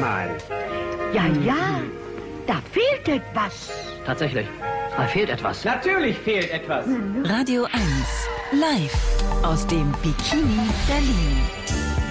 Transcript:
mal. Ja, da fehlt etwas. Tatsächlich, da fehlt etwas. Natürlich fehlt etwas. Radio 1, live aus dem Bikini Berlin.